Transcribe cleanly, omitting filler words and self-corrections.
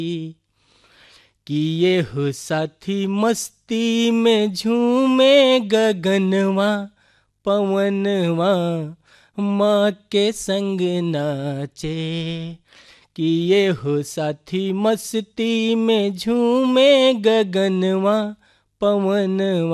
कि ये हो साथी मस्ती में झूमे गगनवा पवनवा माँ के संग नाचे। कि ये हो साथी मस्ती में झूमे गगनवा पवनवा